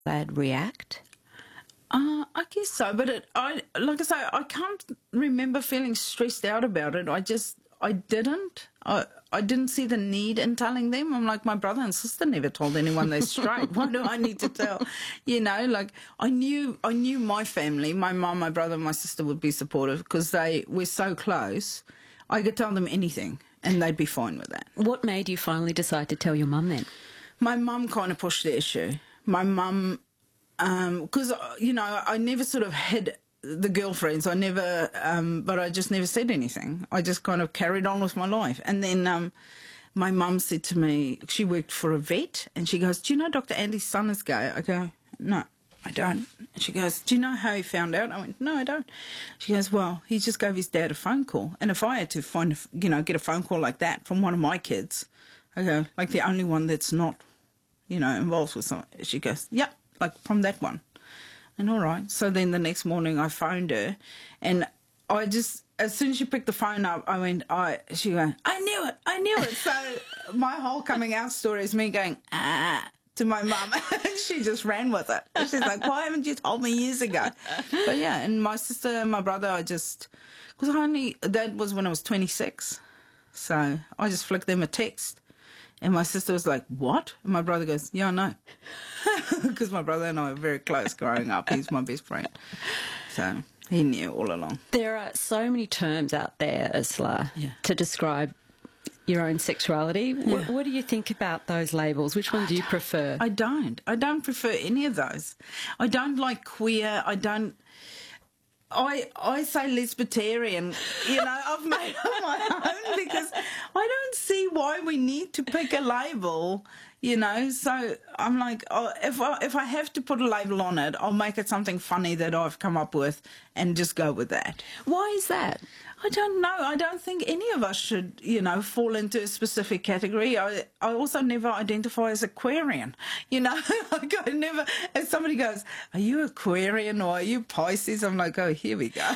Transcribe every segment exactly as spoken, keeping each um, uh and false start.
they'd react? Uh, I guess so, but it, I like I say, I can't remember feeling stressed out about it. I just, I didn't. I, I didn't see the need in telling them. I'm like, my brother and sister never told anyone they're straight. Why do I need to tell? You know, like I knew, I knew my family, my mum, my brother, and my sister would be supportive because they were so close. I could tell them anything, and they'd be fine with that. What made you finally decide to tell your mum then? My mum kind of pushed the issue. My mum. Because, um, you know, I never sort of hid the girlfriends. I never, um, but I just never said anything. I just kind of carried on with my life. And then um, my mum said to me, she worked for a vet, and she goes, do you know Doctor Andy's son is gay? I go, no, I don't. And she goes, do you know how he found out? I went, no, I don't. She goes, well, he just gave his dad a phone call. And if I had to find, a, you know, get a phone call like that from one of my kids, I go, like the only one that's not, you know, involved with something. She goes, yep. Like from that one. And all right. So then the next morning I phoned her, and I just, as soon as she picked the phone up, I went, I, she went, I knew it, I knew it. So my whole coming out story is me going, ah, to my mum. And she just ran with it. She's like, why haven't you told me years ago? But yeah, and my sister and my brother, I just, because I only, that was when I was twenty-six. So I just flicked them a text. And my sister was like, what? And my brother goes, yeah, I know. Because my brother and I were very close growing up. He's my best friend. So he knew all along. There are so many terms out there, Ursula, yeah. to describe your own sexuality. Yeah. What, what do you think about those labels? Which one I do you prefer? I don't. I don't prefer any of those. I don't like queer. I don't... I I say lesbitarian, you know, I've made up my own because I don't see why we need to pick a label, you know. So I'm like, oh, if I, if I have to put a label on it, I'll make it something funny that I've come up with and just go with that. Why is that? I don't know. I don't think any of us should, you know, fall into a specific category. I I also never identify as Aquarian, you know. Like I never, if somebody goes, are you Aquarian or are you Pisces? I'm like, oh, here we go.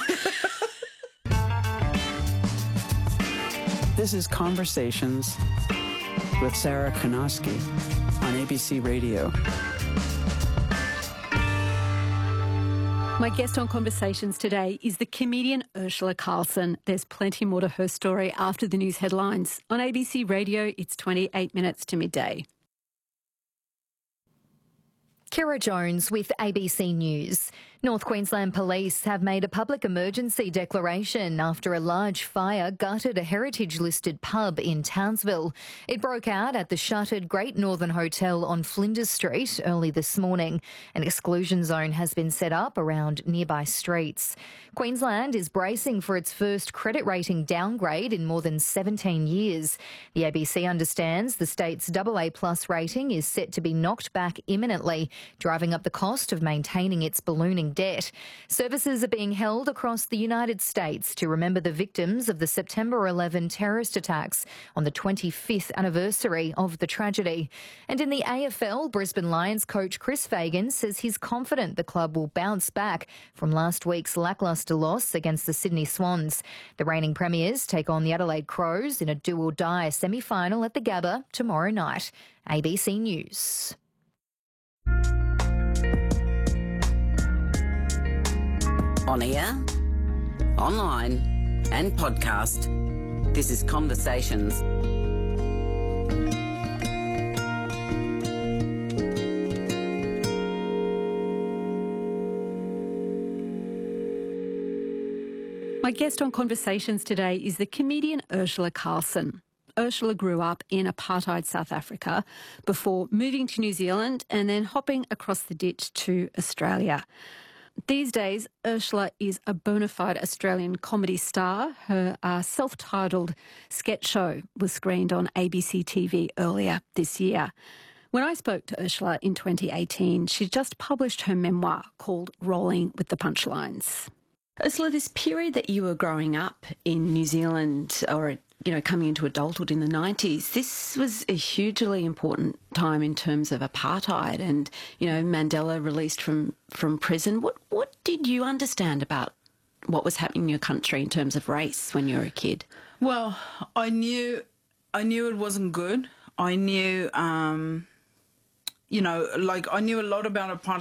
This is Conversations with Sarah Kanoski on A B C Radio. My guest on Conversations today is the comedian Ursula Carlson. There's plenty more to her story after the news headlines. On A B C Radio, it's twenty-eight minutes to midday. Kira Jones with A B C News. North Queensland Police have made a public emergency declaration after a large fire gutted a heritage-listed pub in Townsville. It broke out at the shuttered Great Northern Hotel on Flinders Street early this morning. An exclusion zone has been set up around nearby streets. Queensland is bracing for its first credit rating downgrade in more than seventeen years. The A B C understands the state's double A plus rating is set to be knocked back imminently, driving up the cost of maintaining its ballooning debt. Services are being held across the United States to remember the victims of the September eleventh terrorist attacks on the twenty-fifth anniversary of the tragedy. And in the A F L, Brisbane Lions coach Chris Fagan says he's confident the club will bounce back from last week's lacklustre loss against the Sydney Swans. The reigning premiers take on the Adelaide Crows in a do-or-die semi-final at the Gabba tomorrow night. A B C News. On air, online and podcast, this is Conversations. My guest on Conversations today is the comedian Ursula Carlson. Ursula grew up in apartheid South Africa before moving to New Zealand and then hopping across the ditch to Australia. These days, Ursula is a bona fide Australian comedy star. Her uh, self-titled sketch show was screened on A B C T V earlier this year. When I spoke to Ursula in twenty eighteen, she just published her memoir called Rolling with the Punchlines. Ursula, this period that you were growing up in New Zealand, or you know, coming into adulthood in the nineties, this was a hugely important time in terms of apartheid and, you know, Mandela released from, from prison. What what did you understand about what was happening in your country in terms of race when you were a kid? Well, I knew I knew it wasn't good. I knew, um, you know, like I knew a lot about apartheid.